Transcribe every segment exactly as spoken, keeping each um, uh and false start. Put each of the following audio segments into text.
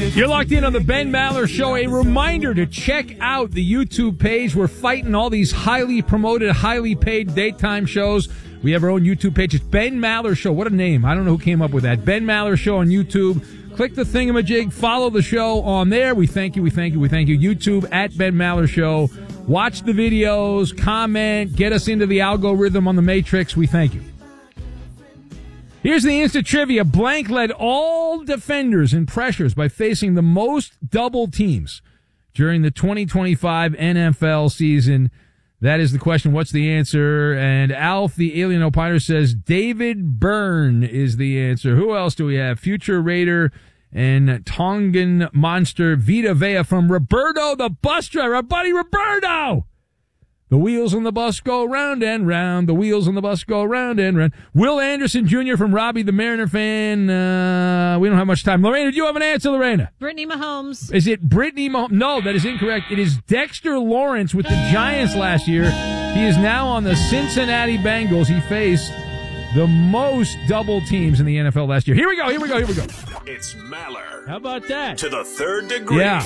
You're locked in on the Ben Maller Show. A reminder to check out the YouTube page. We're fighting all these highly promoted, highly paid daytime shows. We have our own YouTube page. It's Ben Maller Show. What a name. I don't know who came up with that. Ben Maller Show on YouTube. Click the thingamajig. Follow the show on there. We thank you. We thank you. We thank you. YouTube at Ben Maller Show. Watch the videos. Comment. Get us into the algorithm on the Matrix. We thank you. Here's the instant trivia. Blank led all defenders in pressures by facing the most double teams during the twenty twenty-five N F L season. That is the question. What's the answer? And Alf, the alien opiner, says David Byrne is the answer. Who else do we have? Future Raider and Tongan monster Vita Vea from Roberto the bus driver. Our buddy Roberto! The wheels on the bus go round and round. The wheels on the bus go round and round. Will Anderson Junior from Robbie the Mariner fan. Uh, we don't have much time. Lorena, do you have an answer, Lorena? Brittany Mahomes. Is it Brittany Mahomes? No, that is incorrect. It is Dexter Lawrence with the Giants last year. He is now on the Cincinnati Bengals. He faced the most double teams in the N F L last year. Here we go, here we go, here we go. It's Maller. How about that? To the third degree. Yeah.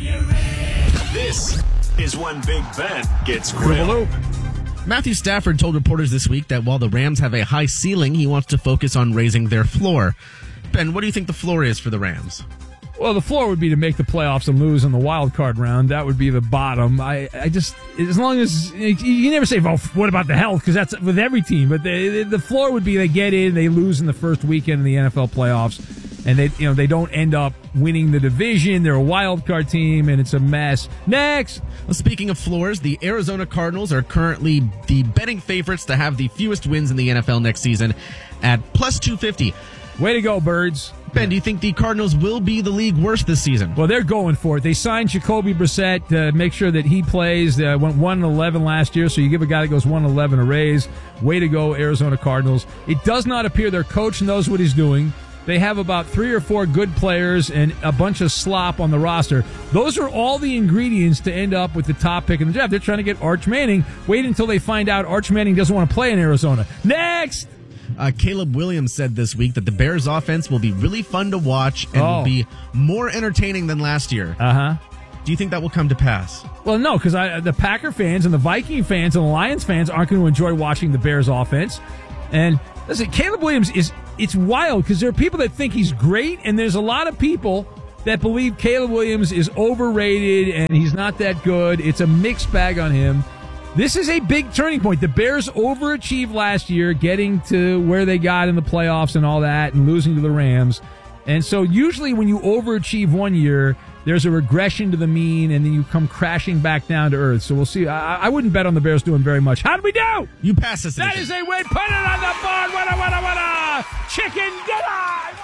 This is when Big Ben gets grilled. Matthew Stafford told reporters this week that while the Rams have a high ceiling, he wants to focus on raising their floor. Ben, what do you think the floor is for the Rams? Well, the floor would be to make the playoffs and lose in the wild card round. That would be the bottom. I, I just, as long as, you never say, well, what about the health? Because that's with every team. But the, the floor would be they get in, they lose in the first weekend in the N F L playoffs. And they, you know, they don't end up winning the division. They're a wild card team, and it's a mess. Next. Well, speaking of floors, the Arizona Cardinals are currently the betting favorites to have the fewest wins in the N F L next season at plus two fifty. Way to go, Birds. Ben, do you think the Cardinals will be the league worst this season? Well, they're going for it. They signed Jacoby Brissett to make sure that he plays. Uh, went one and eleven last year, so you give a guy that goes one and eleven a raise. Way to go, Arizona Cardinals. It does not appear their coach knows what he's doing. They have about three or four good players and a bunch of slop on the roster. Those are all the ingredients to end up with the top pick in the draft. They're trying to get Arch Manning. Wait until they find out Arch Manning doesn't want to play in Arizona. Next! Uh, Caleb Williams said this week that the Bears offense will be really fun to watch and oh. will be more entertaining than last year. Uh-huh. Do you think that will come to pass? Well, no, because the Packer fans and the Viking fans and the Lions fans aren't going to enjoy watching the Bears offense. And listen, Caleb Williams is, it's wild because there are people that think he's great, and there's a lot of people that believe Caleb Williams is overrated and he's not that good. It's a mixed bag on him. This is a big turning point. The Bears overachieved last year, getting to where they got in the playoffs and all that and losing to the Rams. And so usually when you overachieve one year, there's a regression to the mean, and then you come crashing back down to earth. So we'll see. I, I wouldn't bet on the Bears doing very much. How did we do? You pass this. That is a win. Put it on the board. What a, what a, what a chicken dinner.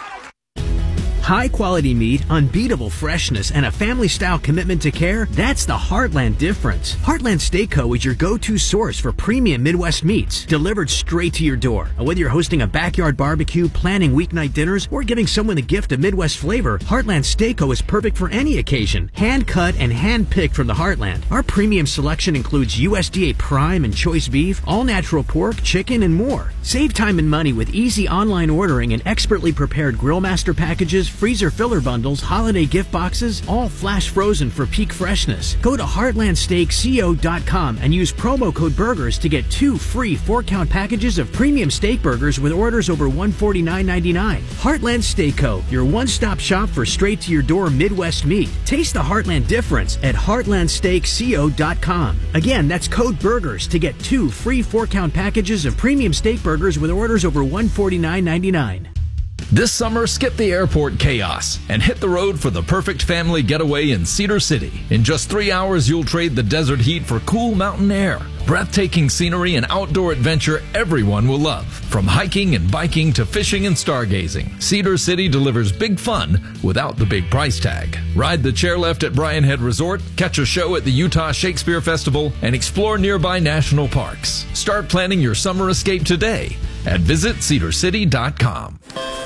High-quality meat, unbeatable freshness, and a family-style commitment to care, that's the Heartland difference. Heartland Steak Co. is your go-to source for premium Midwest meats, delivered straight to your door. Whether you're hosting a backyard barbecue, planning weeknight dinners, or giving someone the gift of Midwest flavor, Heartland Steak Co. is perfect for any occasion. Hand-cut and hand-picked from the Heartland. Our premium selection includes U S D A Prime and Choice Beef, all-natural pork, chicken, and more. Save time and money with easy online ordering and expertly prepared Grill Master packages, freezer filler bundles, holiday gift boxes, all flash frozen for peak freshness. Go to heartland steak co dot com and use promo code BURGERS to get two free four-count packages of premium steak burgers with orders over one hundred forty-nine ninety-nine. Heartland Steak Co., your one-stop shop for straight-to-your-door Midwest meat. Taste the Heartland difference at heartland steak co dot com. Again, that's code BURGERS to get two free four-count packages of premium steak burgers with orders over one hundred forty-nine ninety-nine. This summer, skip the airport chaos and hit the road for the perfect family getaway in Cedar City. In just three hours, you'll trade the desert heat for cool mountain air, breathtaking scenery, and outdoor adventure everyone will love. From hiking and biking to fishing and stargazing, Cedar City delivers big fun without the big price tag. Ride the chairlift at Bryan Head Resort, catch a show at the Utah Shakespeare Festival, and explore nearby national parks. Start planning your summer escape today at visit cedar city dot com.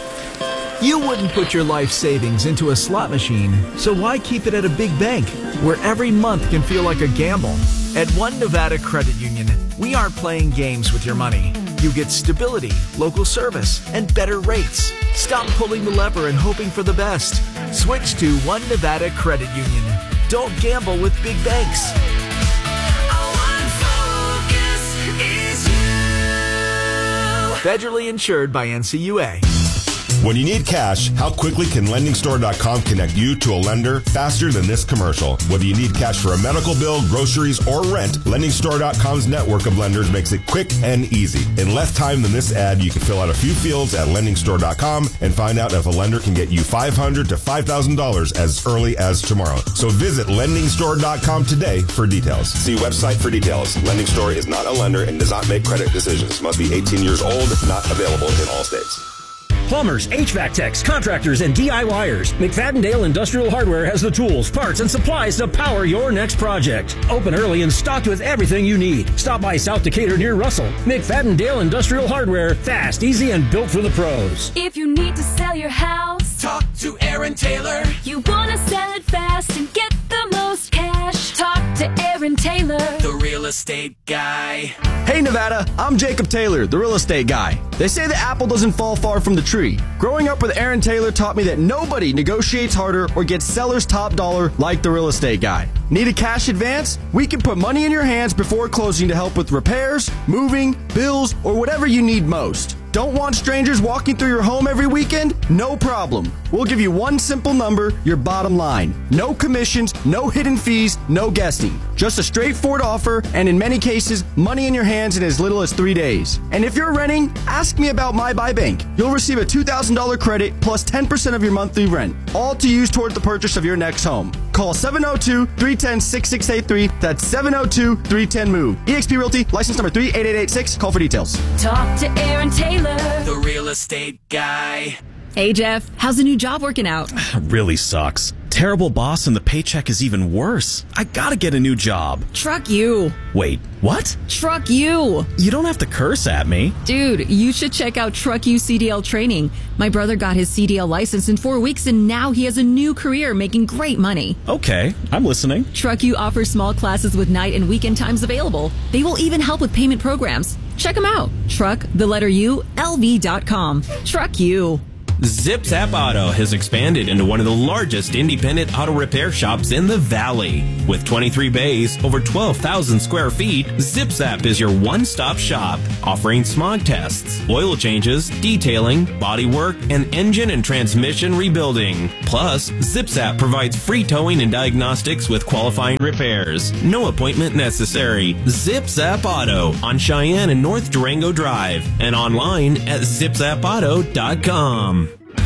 You wouldn't put your life savings into a slot machine, so why keep it at a big bank, where every month can feel like a gamble? At One Nevada Credit Union, we aren't playing games with your money. You get stability, local service, and better rates. Stop pulling the lever and hoping for the best. Switch to One Nevada Credit Union. Don't gamble with big banks. Federally insured by N C U A. When you need cash, how quickly can lending store dot com connect you to a lender faster than this commercial? Whether you need cash for a medical bill, groceries, or rent, lending store dot com's network of lenders makes it quick and easy. In less time than this ad, you can fill out a few fields at lending store dot com and find out if a lender can get you five hundred dollars to five thousand dollars as early as tomorrow. So visit lending store dot com today for details. See website for details. Lending Store is not a lender and does not make credit decisions. Must be eighteen years old, not available in all states. Plumbers, H V A C techs, contractors, and DIYers. McFadden-Dale Industrial Hardware has the tools, parts, and supplies to power your next project. Open early and stocked with everything you need. Stop by South Decatur near Russell. McFadden-Dale Industrial Hardware. Fast, easy, and built for the pros. If you need to sell your house, talk to Aaron Taylor. You want to sell it fast and get the most cash, talk to Aaron Taylor, the real estate guy. Hey Nevada, I'm Jacob Taylor, the real estate guy. They say the apple doesn't fall far from the tree. Growing up with Aaron Taylor taught me that nobody negotiates harder or gets seller's top dollar like the real estate guy. Need a cash advance? We can put money in your hands before closing to help with repairs, moving, bills, or whatever you need most. Don't want strangers walking through your home every weekend? No problem. We'll give you one simple number, your bottom line. No commissions, no hidden fees, no guessing. Just a straightforward offer, and in many cases, money in your hands in as little as three days. And if you're renting, ask me about My Buy Bank. You'll receive a two thousand dollars credit plus ten percent of your monthly rent, all to use toward the purchase of your next home. Call seven oh two, three one oh, six six eight three. That's seven oh two, three one oh, MOVE. eXp Realty, license number three eight eight eight six. Call for details. talk to Aaron Taylor, the real estate guy. Hey Jeff, how's the new job working out? Really sucks. Terrible boss and the paycheck is even worse. I gotta get a new job. Truck you. Wait, what? Truck you. You don't have to curse at me. Dude, you should check out Truck You C D L training. My brother got his C D L license in four weeks and now he has a new career making great money. Okay, I'm listening. Truck You offers small classes with night and weekend times available. They will even help with payment programs. Check them out. Truck, the letter U, L V dot com. Truck You. Zip Zap Auto has expanded into one of the largest independent auto repair shops in the Valley. With twenty-three bays, over twelve thousand square feet, Zip Zap is your one-stop shop, offering smog tests, oil changes, detailing, body work, and engine and transmission rebuilding. Plus, Zip Zap provides free towing and diagnostics with qualifying repairs. No appointment necessary. Zip Zap Auto on Cheyenne and North Durango Drive and online at zip zap auto dot com.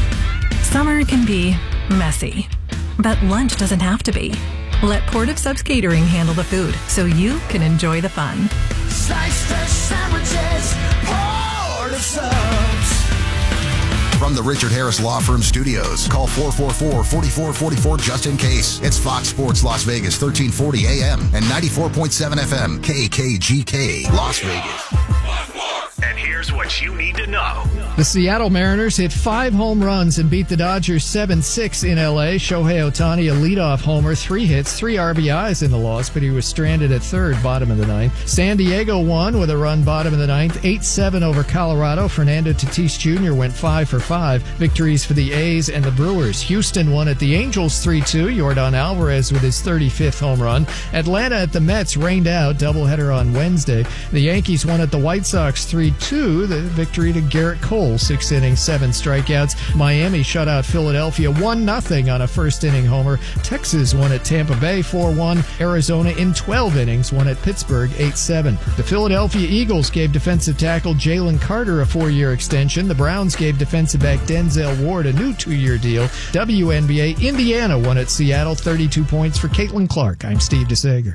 Summer can be messy, but lunch doesn't have to be. Let Port of Subs Catering handle the food so you can enjoy the fun. Sliced fresh sandwiches, Port of Subs. From the Richard Harris Law Firm Studios, call four four four, four four four four just in case. It's Fox Sports Las Vegas, thirteen forty A M and ninety-four point seven F M, K K G K, Las Vegas. And here's what you need to know. The Seattle Mariners hit five home runs and beat the Dodgers seven six in L A. Shohei Ohtani, a leadoff homer, three hits, three R B Is in the loss, but he was stranded at third, bottom of the ninth. San Diego won with a run, bottom of the ninth, eight seven over Colorado. Fernando Tatis Junior went five for five. Victories for the A's and the Brewers. Houston won at the Angels three two. Yordan Alvarez with his thirty-fifth home run. Atlanta at the Mets rained out, doubleheader on Wednesday. The Yankees won at the White Sox three two. The victory to Garrett Cole, six innings, seven strikeouts. Miami shut out Philadelphia one nothing on a first inning homer. Texas won at Tampa Bay four one. Arizona in twelve innings won at Pittsburgh eight seven. The Philadelphia Eagles gave defensive tackle Jalen Carter a four-year extension. The Browns gave defensive back Denzel Ward a new two-year deal. W N B A, Indiana won at Seattle thirty-two points for Caitlin Clark. I'm Steve DeSager.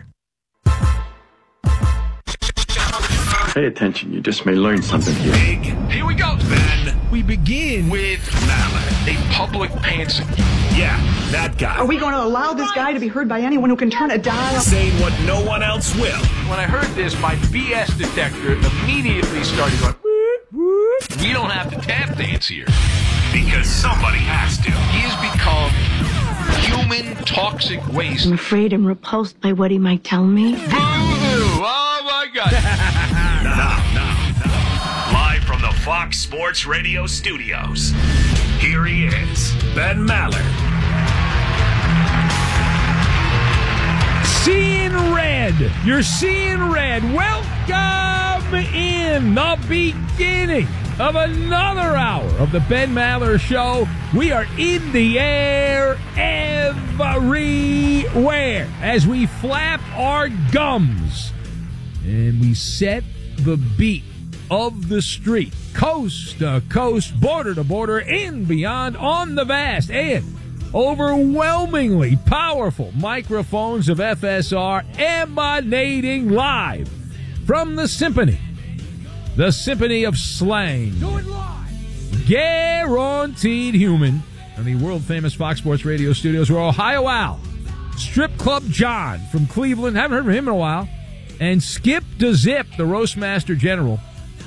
Pay attention, you just may learn something here. Big. Here we go, Ben. We begin with Maller, a public pantser. Yeah, that guy. Are we going to allow this guy to be heard by anyone who can turn a dial? Saying what no one else will. When I heard this, my B S detector immediately started going, whoop, whoop. We don't have to tap dance here. Because somebody has to. He has become human toxic waste. I'm afraid I'm repulsed by what he might tell me. Boo-hoo! Oh, my God. Now, now, now. Fox Sports Radio studios. Here he is, Ben Maller. Seeing red. You're seeing red. Welcome in the beginning of another hour of the Ben Maller Show. We are in the air everywhere as we flap our gums and we set the beat of the street, coast to coast, border to border, and beyond on the vast and overwhelmingly powerful microphones of F S R, emanating live from the symphony, the symphony of slang. Do it live. Guaranteed human on the world-famous Fox Sports Radio studios where Ohio Al, Strip Club John from Cleveland, haven't heard from him in a while, and Skip to Zip, the Roastmaster General,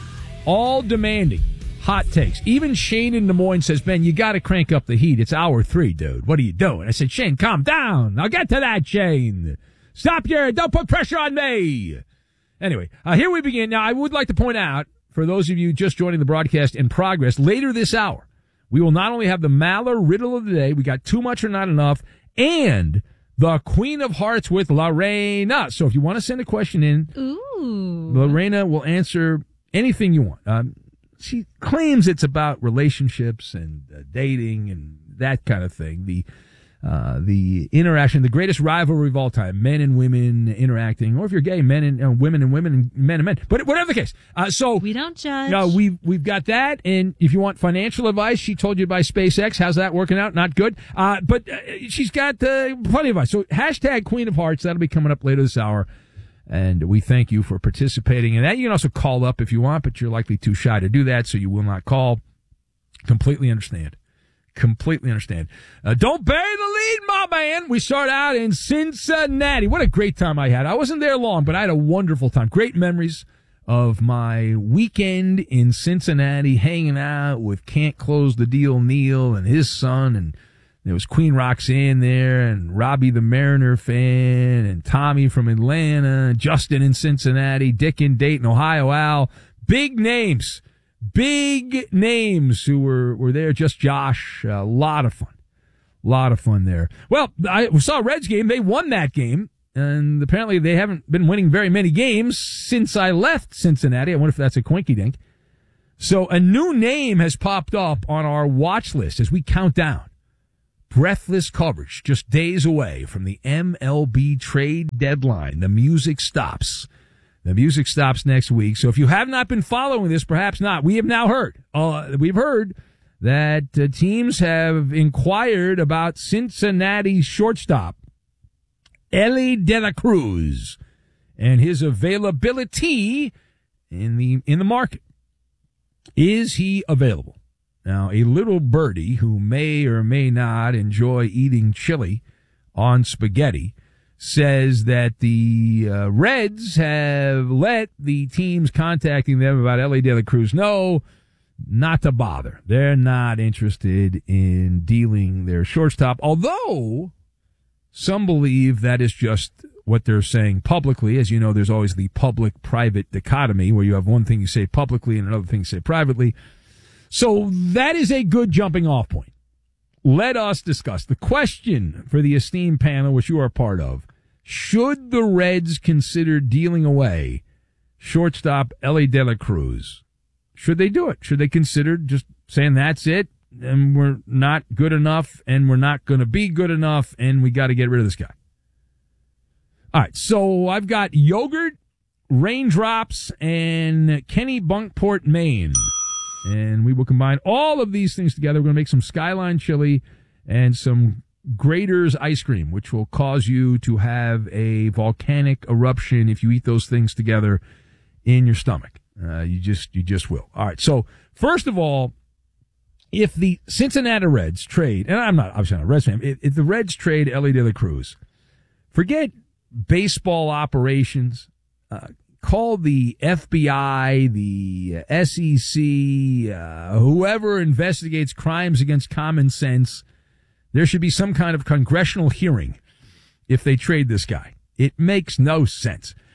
all demanding hot takes. Even Shane in Des Moines says, Ben, you got to crank up the heat. It's hour three, dude. What are you doing? I said, Shane, calm down. I'll get to that, Shane. Stop your, don't put pressure on me. Anyway, uh, here we begin. Now, I would like to point out, for those of you just joining the broadcast in progress, later this hour, we will not only have the Maller riddle of the day, we got too much or not enough, and the Queen of Hearts with Lorena. So if you want to send a question in, Ooh. Lorena will answer anything you want. Um, she claims it's about relationships and uh, dating and that kind of thing. The uh, the interaction, the greatest rivalry of all time, men and women interacting, or if you're gay, men and uh, women and women and men and men. But whatever the case. Uh, so we don't judge. Uh, we've, we've got that. And if you want financial advice, she told you to buy SpaceX. How's that working out? Not good. Uh, but uh, she's got uh, plenty of advice. So hashtag Queen of Hearts. That'll be coming up later this hour. And we thank you for participating in that. You can also call up if you want, but you're likely too shy to do that, so you will not call. Completely understand. Completely understand. Uh, don't bury the lead, my man. We start out in Cincinnati. What a great time I had. I wasn't there long, but I had a wonderful time. Great memories of my weekend in Cincinnati, hanging out with Can't Close the Deal Neil and his son, and there was Queen Roxanne there, and Robbie the Mariner fan, and Tommy from Atlanta, Justin in Cincinnati, Dick in Dayton, Ohio Al. Big names. Big names who were, were there. Just Josh. A lot of fun. A lot of fun there. Well, I saw a Reds game. They won that game, and apparently they haven't been winning very many games since I left Cincinnati. I wonder if that's a coinky-dink. So a new name has popped up on our watch list as we count down. Breathless coverage, just days away from the M L B trade deadline. The music stops. The music stops next week. So if you have not been following this, perhaps not. We have now heard. Uh, we've heard that uh, teams have inquired about Cincinnati's shortstop, Elly De La Cruz, and his availability in the in the market. Is he available? Now, a little birdie who may or may not enjoy eating chili on spaghetti says that the uh, Reds have let the teams contacting them about Elly De La Cruz know not to bother. They're not interested in dealing their shortstop, although some believe that is just what they're saying publicly. As you know, there's always the public-private dichotomy where you have one thing you say publicly and another thing you say privately. So that is a good jumping off point. Let us discuss the question for the esteemed panel, which you are part of. Should the Reds consider dealing away shortstop Elly De La Cruz? Should they do it? Should they consider just saying that's it, and we're not good enough, and we're not going to be good enough, and we got to get rid of this guy? All right, so I've got yogurt, raindrops, and Kenny Bunkport, Maine. And we will combine all of these things together. We're going to make some Skyline chili and some Grater's ice cream, which will cause you to have a volcanic eruption if you eat those things together in your stomach. Uh, you just, you just will. All right. So first of all, if the Cincinnati Reds trade, and I'm not obviously not a Reds fan, if, if the Reds trade Elly De La Cruz, forget baseball operations. Uh, Call the F B I, the S E C, uh, whoever investigates crimes against common sense. There should be some kind of congressional hearing if they trade this guy. It makes no sense.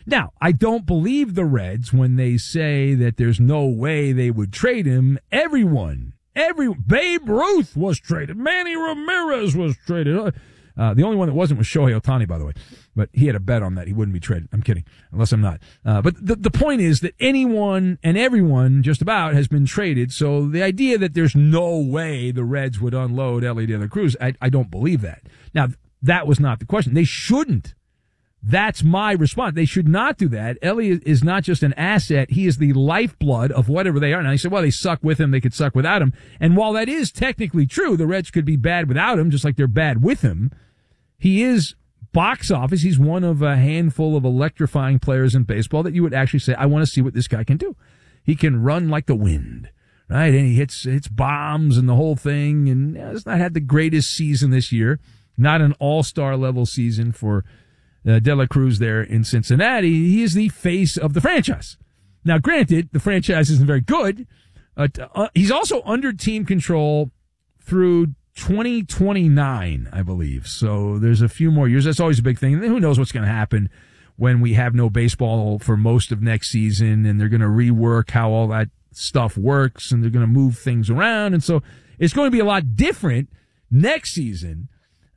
Now, I don't believe the Reds when they say that there's no way they would trade him. Everyone, every Babe Ruth was traded. Manny Ramirez was traded. Uh, the only one that wasn't was Shohei Ohtani, by the way. But he had a bet on that. He wouldn't be traded. I'm kidding, unless I'm not. Uh, but the, the point is that anyone and everyone just about has been traded. So the idea that there's no way the Reds would unload Elly De La Cruz, I, I don't believe that. Now, that was not the question. They shouldn't. That's my response. They should not do that. Elly is not just an asset. He is the lifeblood of whatever they are. Now, he said, well, they suck with him. They could suck without him. And while that is technically true, the Reds could be bad without him, just like they're bad with him. He is box office. He's one of a handful of electrifying players in baseball that you would actually say, I want to see what this guy can do. He can run like the wind, right? And he hits, hits bombs and the whole thing. And has not had the greatest season this year. Not an all-star level season for uh, De La Cruz there in Cincinnati. He is the face of the franchise. Now, granted, the franchise isn't very good. Uh, uh, he's also under team control through twenty twenty-nine, I believe. So there's a few more years. That's always a big thing. And who knows what's going to happen when we have no baseball for most of next season, and they're going to rework how all that stuff works, and they're going to move things around. And so it's going to be a lot different next season.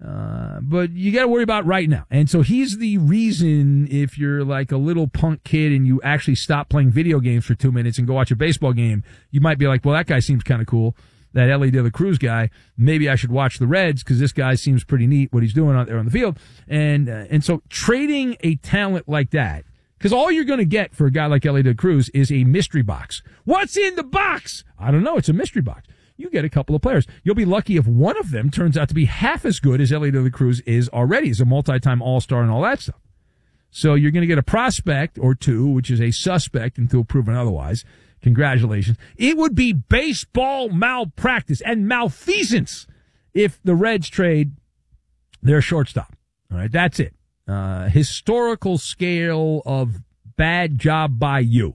Uh, but you got to worry about right now. And so he's the reason, if you're like a little punk kid and you actually stop playing video games for two minutes and go watch a baseball game, you might be like, well, that guy seems kind of cool. That Elly De La Cruz guy, maybe I should watch the Reds because this guy seems pretty neat what he's doing out there on the field. And, uh, and so trading a talent like that, because all you're going to get for a guy like Elly De La Cruz is a mystery box. What's in the box? I don't know. It's a mystery box. You get a couple of players. You'll be lucky if one of them turns out to be half as good as Elly De La Cruz is already. He's a multi-time all-star and all that stuff. So you're going to get a prospect or two, which is a suspect until proven otherwise. Congratulations. It would be baseball malpractice and malfeasance if the Reds trade their shortstop. All right, that's it. Uh, historical scale of bad job by you.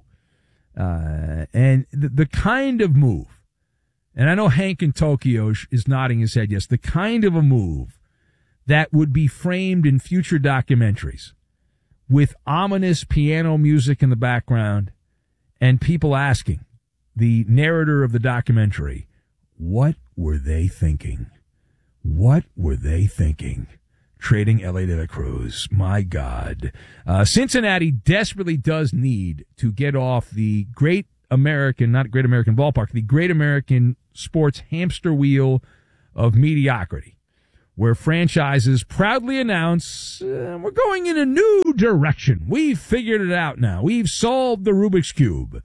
Uh, and the, the kind of move, and I know Hank in Tokyo is nodding his head, yes, the kind of a move that would be framed in future documentaries with ominous piano music in the background and people asking the narrator of the documentary, what were they thinking? What were they thinking? Trading Elly De La Cruz. My God. Uh, Cincinnati desperately does need to get off the great American, not great American ballpark, the great American sports hamster wheel of mediocrity, where franchises proudly announce, uh, we're going in a new direction. We've figured it out now. We've solved the Rubik's Cube.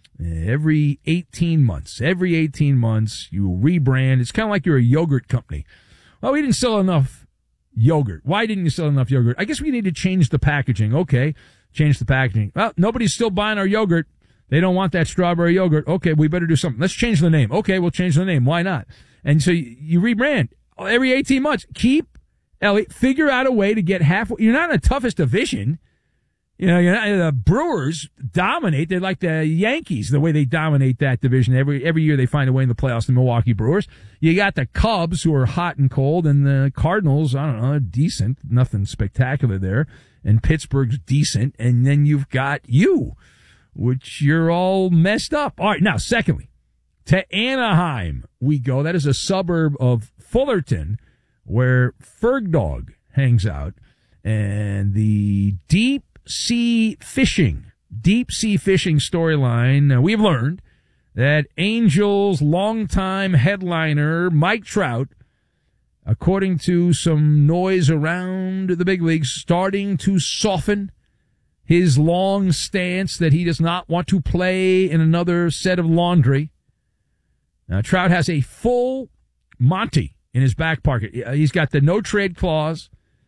Every eighteen months, every eighteen months, you rebrand. It's kind of like you're a yogurt company. Well, we didn't sell enough yogurt. Why didn't you sell enough yogurt? I guess we need to change the packaging. Okay, change the packaging. Well, nobody's still buying our yogurt. They don't want that strawberry yogurt. Okay, we better do something. Let's change the name. Okay, we'll change the name. Why not? And so you, you rebrand. Every eighteen months, keep Elly, figure out a way to get halfway. You're not in the toughest division. You know, you're not, the Brewers dominate. They're like the Yankees, the way they dominate that division. Every every year they find a way in the playoffs, the Milwaukee Brewers. You got the Cubs, who are hot and cold, and the Cardinals, I don't know, decent. Nothing spectacular there. And Pittsburgh's decent. And then you've got you, which you're all messed up. All right, now, secondly, to Anaheim we go. That is a suburb of Fullerton, where Fergdog hangs out, and the deep sea fishing, deep sea fishing storyline. Uh, we've learned that Angels' longtime headliner Mike Trout, according to some noise around the big leagues, starting to soften his long stance that he does not want to play in another set of laundry. Now, Trout has a full Monty in his back pocket. He's got the no-trade clause,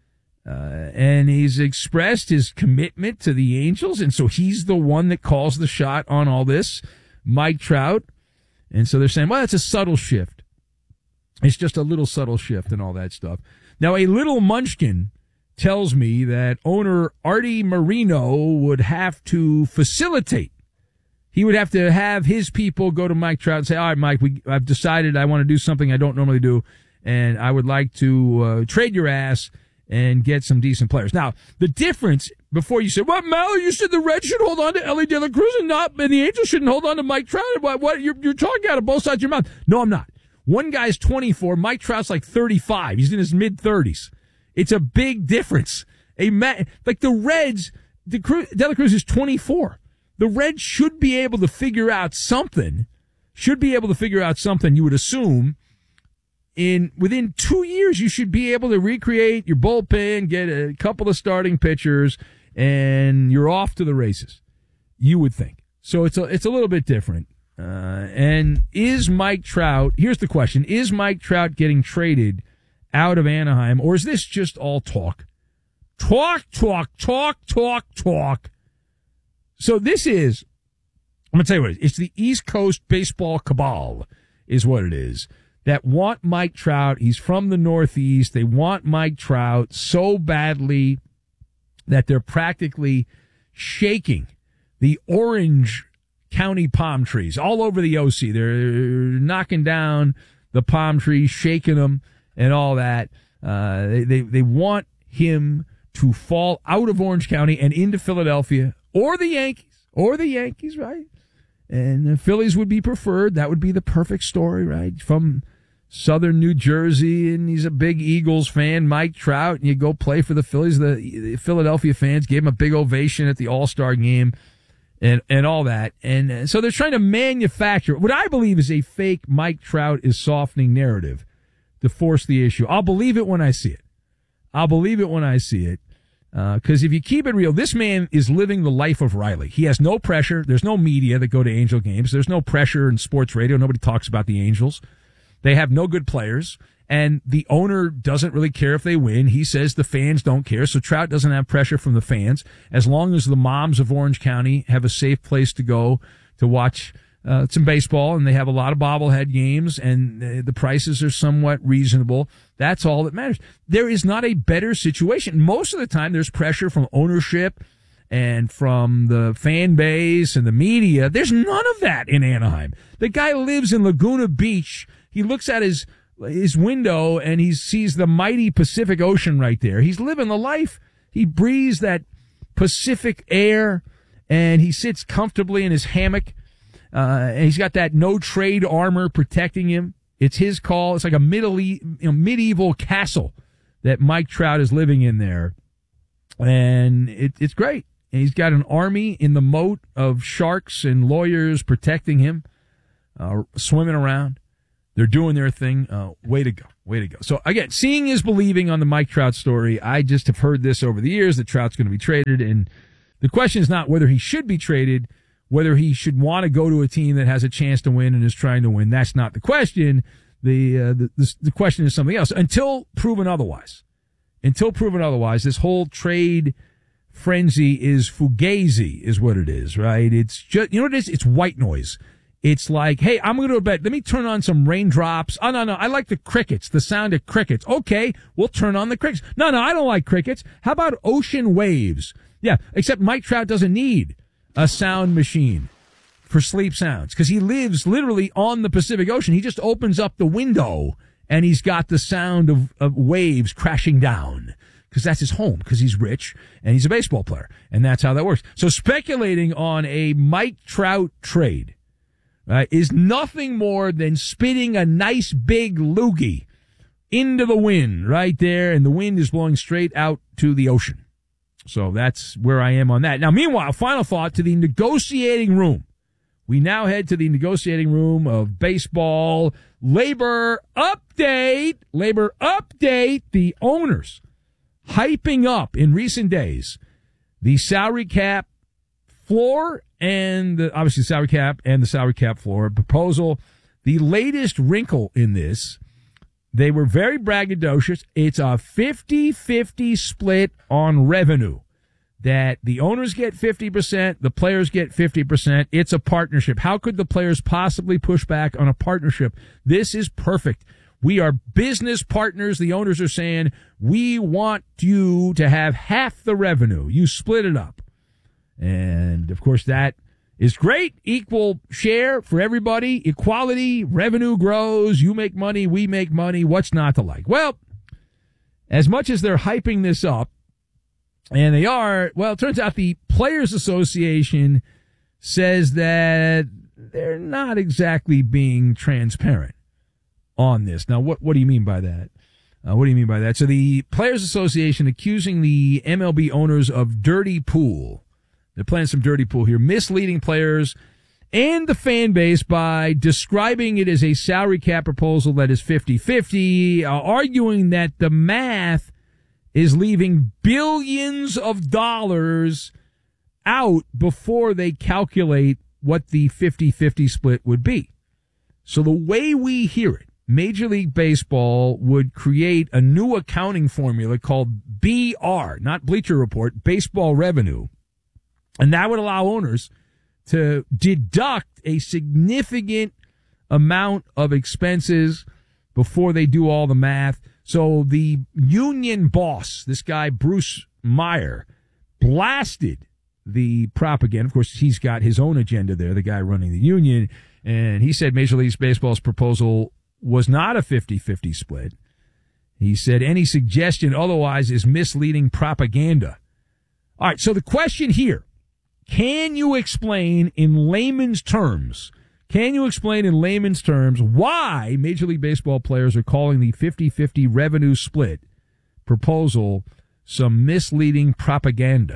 uh, and he's expressed his commitment to the Angels, and so he's the one that calls the shot on all this, Mike Trout. And so they're saying, well, it's a subtle shift. It's just a little subtle shift and all that stuff. Now, a little munchkin tells me that owner Artie Marino would have to facilitate. He would have to have his people go to Mike Trout and say, all right, Mike, we, I've decided I want to do something I don't normally do, and I would like to uh, trade your ass and get some decent players. Now, the difference, before you said, what, Mallory, you said the Reds should hold on to Ellie De La Cruz and not, and the Angels shouldn't hold on to Mike Trout. What, what you're, you're talking out of both sides of your mouth. No, I'm not. One guy's twenty-four. Mike Trout's like thirty-five. He's in his mid-thirties. It's a big difference. A man, like the Reds, De, Cruz, De La Cruz is twenty-four. The Reds should be able to figure out something, should be able to figure out something, you would assume, in within two years, you should be able to recreate your bullpen, get a couple of starting pitchers, and you're off to the races. You would think. So it's a, it's a little bit different. Uh, and is Mike Trout, here's the question, is Mike Trout getting traded out of Anaheim, or is this just all talk? Talk, talk, talk, talk, talk. So this is, I'm going to tell you what it is. It's the East Coast baseball cabal is what it is, that want Mike Trout. He's from the Northeast. They want Mike Trout so badly that they're practically shaking the Orange County palm trees all over the O C. They're knocking down the palm trees, shaking them, and all that. Uh, they, they, they want him to fall out of Orange County and into Philadelphia, or the Yankees, or the Yankees, right? And the Phillies would be preferred. That would be the perfect story, right? From southern New Jersey, and he's a big Eagles fan, Mike Trout, and you go play for the Phillies. The, the Philadelphia fans gave him a big ovation at the All-Star game. And, and all that. And so they're trying to manufacture what I believe is a fake Mike Trout is softening narrative to force the issue. I'll believe it when I see it. I'll believe it when I see it. Uh, cause if you keep it real, this man is living the life of Riley. He has no pressure. There's no media that go to Angel games. There's no pressure in sports radio. Nobody talks about the Angels. They have no good players. And the owner doesn't really care if they win. He says the fans don't care. So Trout doesn't have pressure from the fans. As long as the moms of Orange County have a safe place to go to watch uh, some baseball, and they have a lot of bobblehead games, and uh, the prices are somewhat reasonable, that's all that matters. There is not a better situation. Most of the time, there's pressure from ownership and from the fan base and the media. There's none of that in Anaheim. The guy lives in Laguna Beach. He looks at his his window and he sees the mighty Pacific Ocean right there. He's living the life. He breathes that Pacific air, and he sits comfortably in his hammock. Uh, and he's got that no trade armor protecting him. It's his call. It's like a middle, you know, medieval castle that Mike Trout is living in there. And it, it's great. And he's got an army in the moat of sharks and lawyers protecting him, uh, swimming around. They're doing their thing. Uh, way to go. Way to go. So, again, seeing is believing on the Mike Trout story. I just have heard this over the years that Trout's going to be traded. And the question is not whether he should be traded, whether he should want to go to a team that has a chance to win and is trying to win. That's not the question. The, uh, the, the, the question is something else. Until proven otherwise. Until proven otherwise, this whole trade frenzy is fugazi is what it is, right? It's just, you know what it is? It's white noise. It's like, hey, I'm going to go to bed. Let me turn on some raindrops. Oh, no, no. I like the crickets, the sound of crickets. Okay, we'll turn on the crickets. No, no, I don't like crickets. How about ocean waves? Yeah, except Mike Trout doesn't need a sound machine for sleep sounds because he lives literally on the Pacific Ocean. He just opens up the window and he's got the sound of, of waves crashing down because that's his home because he's rich and he's a baseball player. And that's how that works. So speculating on a Mike Trout trade, Uh, is nothing more than spitting a nice big loogie into the wind right there, and the wind is blowing straight out to the ocean. So that's where I am on that. Now, meanwhile, final thought to the negotiating room. We now head to the negotiating room of baseball. Labor update. Labor update. The owners hyping up in recent days the salary cap floor and the, obviously the salary cap and the salary cap floor proposal. The latest wrinkle in this, they were very braggadocious. It's a fifty-fifty split on revenue, that the owners get fifty percent, the players get fifty percent. It's a partnership. How could the players possibly push back on a partnership? This is perfect. We are business partners. The owners are saying, we want you to have half the revenue. You split it up. And, of course, that is great. Equal share for everybody. Equality. Revenue grows. You make money. We make money. What's not to like? Well, as much as they're hyping this up, and they are, well, it turns out the Players Association says that they're not exactly being transparent on this. Now, what, what do you mean by that? Uh, what do you mean by that? So the Players Association accusing the M L B owners of dirty pool. They're playing some dirty pool here, misleading players and the fan base by describing it as a salary cap proposal that is fifty-fifty, uh, arguing that the math is leaving billions of dollars out before they calculate what the fifty-fifty split would be. So the way we hear it, Major League Baseball would create a new accounting formula called B R, not Bleacher Report, baseball revenue. And that would allow owners to deduct a significant amount of expenses before they do all the math. So the union boss, this guy Bruce Meyer, blasted the propaganda. Of course, he's got his own agenda there, the guy running the union. And he said Major League Baseball's proposal was not a fifty-fifty split. He said any suggestion otherwise is misleading propaganda. All right, so the question here, can you explain in layman's terms, can you explain in layman's terms why Major League Baseball players are calling the fifty-fifty revenue split proposal some misleading propaganda?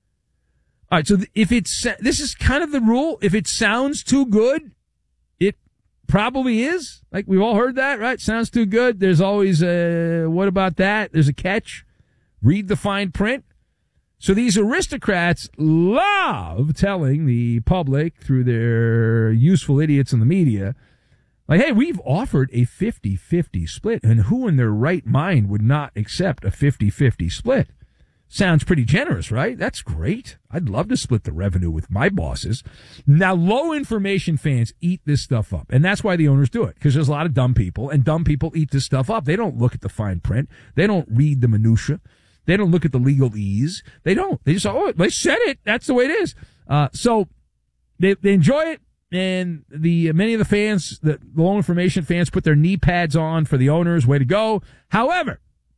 All right, so if it's, this is kind of the rule. If it sounds too good, it probably is. Like, we've all heard that, right? Sounds too good. There's always a, what about that? There's a catch. Read the fine print. So these aristocrats love telling the public through their useful idiots in the media, like, hey, we've offered a fifty-fifty split, and who in their right mind would not accept a fifty-fifty split? Sounds pretty generous, right? That's great. I'd love to split the revenue with my bosses. Now, low information fans eat this stuff up, and that's why the owners do it, because there's a lot of dumb people, and dumb people eat this stuff up. They don't look at the fine print. They don't read the minutia. They don't look at the legalese. They don't. They just, oh, they said it. That's the way it is. Uh, so they, they enjoy it, and the many of the fans, the low information fans, put their knee pads on for the owners. Way to go. However,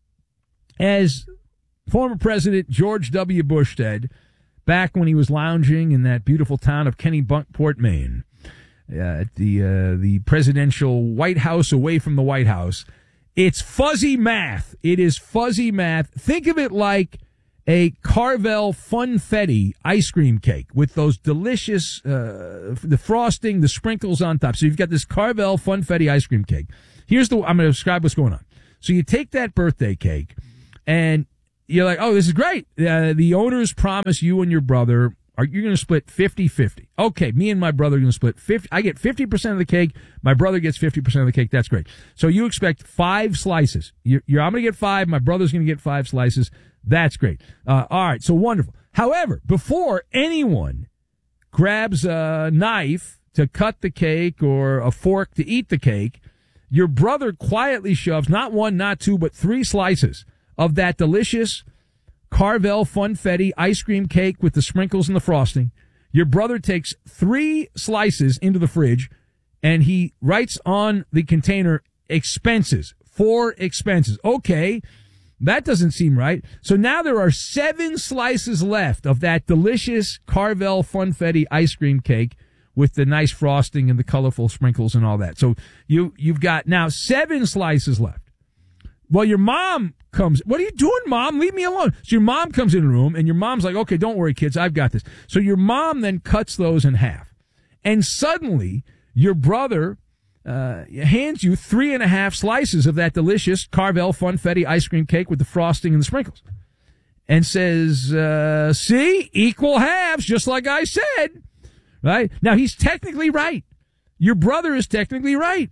as former President George W. Bush said back when he was lounging in that beautiful town of Kennebunkport, Maine, uh, at the uh, the presidential White House away from the White House, it's fuzzy math. It is fuzzy math. Think of it like a Carvel Funfetti ice cream cake with those delicious, uh, the frosting, the sprinkles on top. So you've got this Carvel Funfetti ice cream cake. Here's the, I'm going to describe what's going on. So you take that birthday cake and you're like, oh, this is great. Uh, the owners promise you and your brother, are you going to split fifty-fifty? Okay, me and my brother are going to split fifty. I get fifty percent of the cake. My brother gets fifty percent of the cake. That's great. So you expect five slices. You're, you're, I'm going to get five. My brother's going to get five slices. That's great. Uh, all right, so wonderful. However, before anyone grabs a knife to cut the cake or a fork to eat the cake, your brother quietly shoves not one, not two, but three slices of that delicious Carvel Funfetti ice cream cake with the sprinkles and the frosting. Your brother takes three slices into the fridge, and he writes on the container expenses, four expenses. Okay, that doesn't seem right. So now there are seven slices left of that delicious Carvel Funfetti ice cream cake with the nice frosting and the colorful sprinkles and all that. So you, you've got now seven slices left. Well, your mom comes. What are you doing, Mom? Leave me alone. So your mom comes in the room, and your mom's like, okay, don't worry, kids, I've got this. So your mom then cuts those in half. And suddenly, your brother uh, hands you three and a half slices of that delicious Carvel Funfetti ice cream cake with the frosting and the sprinkles. And says, uh, see, equal halves, just like I said. Right? Now, he's technically right. Your brother is technically right.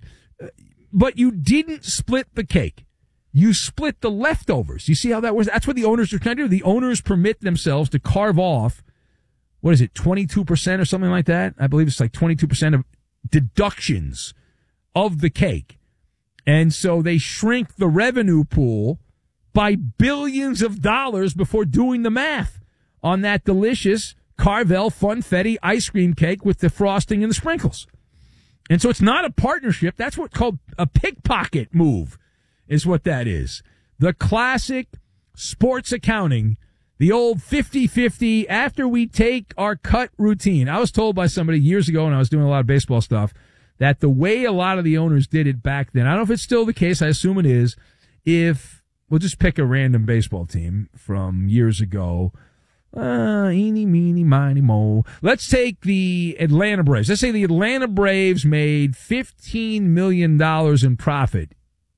But you didn't split the cake. You split the leftovers. You see how that was? That's what the owners are trying to do. The owners permit themselves to carve off, what is it, twenty-two percent or something like that? I believe it's like twenty-two percent of deductions of the cake. And so they shrink the revenue pool by billions of dollars before doing the math on that delicious Carvel Funfetti ice cream cake with the frosting and the sprinkles. And so it's not a partnership. That's what's called a pickpocket move. Is what that is. the classic sports accounting, the old fifty-fifty after we take our cut routine. I was told by somebody years ago when I was doing a lot of baseball stuff that the way a lot of the owners did it back then, I don't know if it's still the case, I assume it is, if we'll just pick a random baseball team from years ago, uh, eeny, meeny, miny, mo. Let's take the Atlanta Braves. Let's say the Atlanta Braves made fifteen million dollars in profit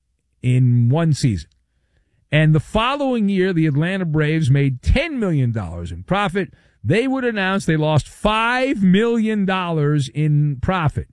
in one season. And the following year, the Atlanta Braves made ten million dollars in profit. They would announce they lost five million dollars in profit,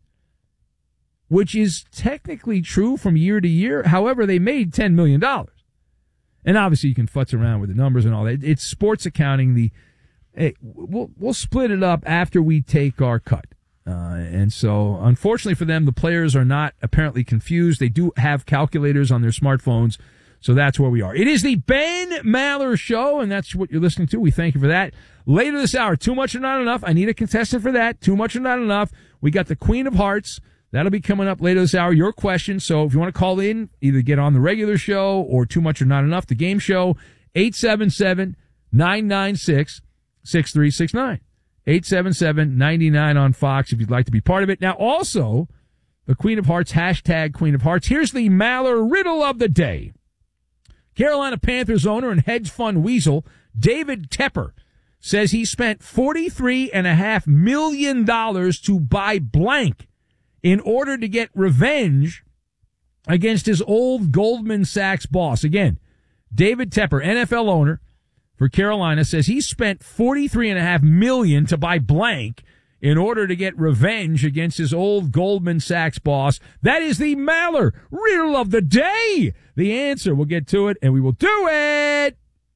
which is technically true from year to year. However, they made ten million dollars. And obviously you can futz around with the numbers and all that. It's sports accounting. The hey, we'll, we'll split it up after we take our cut. Uh, and so, unfortunately for them, the players are not apparently confused. They do have calculators on their smartphones. So that's where we are. It is the Ben Maller Show, and that's what you're listening to. We thank you for that. Later this hour, Too Much or Not Enough. I need a contestant for that. Too Much or Not Enough. We got the Queen of Hearts. That'll be coming up later this hour. Your question. So if you want to call in, either get on the regular show or Too Much or Not Enough, the game show, eight seven seven, nine nine six, six three six nine. eight seven seven, nine nine on Fox if you'd like to be part of it. Now, also, the Queen of Hearts, hashtag Queen of Hearts. Here's the Maller riddle of the day. Carolina Panthers owner and hedge fund weasel David Tepper says he spent forty-three point five million dollars to buy blank in order to get revenge against his old Goldman Sachs boss. Again, David Tepper, N F L owner for Carolina, says he spent forty-three point five million dollars to buy blank in order to get revenge against his old Goldman Sachs boss. That is the Maller riddle of the day. The answer, we'll get to it, and we will do it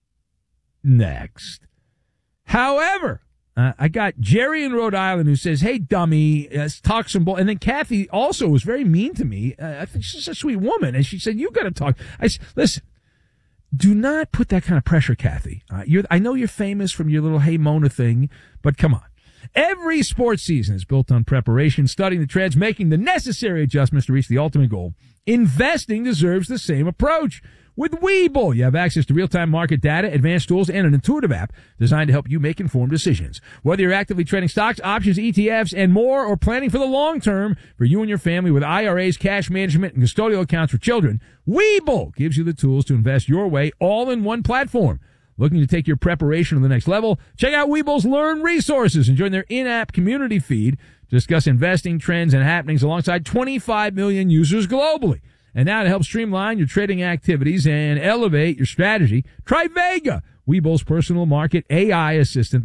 next. However, uh, I got Jerry in Rhode Island who says, hey, dummy, uh, talk some bull. And then Kathy also was very mean to me. Uh, I think she's a sweet woman. And she said, you got to talk. I said, listen, do not put that kind of pressure, Kathy. Uh, you're, I know you're famous from your little Hey Mona thing, but come on. Every sports season is built on preparation, studying the trends, making the necessary adjustments to reach the ultimate goal. Investing deserves the same approach. With Webull, you have access to real-time market data, advanced tools, and an intuitive app designed to help you make informed decisions. Whether you're actively trading stocks, options, E T Fs, and more, or planning for the long term for you and your family with I R As, cash management, and custodial accounts for children, Webull gives you the tools to invest your way all in one platform. Looking to take your preparation to the next level? Check out Webull's Learn resources and join their in-app community feed to discuss investing trends and happenings alongside twenty-five million users globally. And now to help streamline your trading activities and elevate your strategy, try Vega, Webull's personal market A I assistant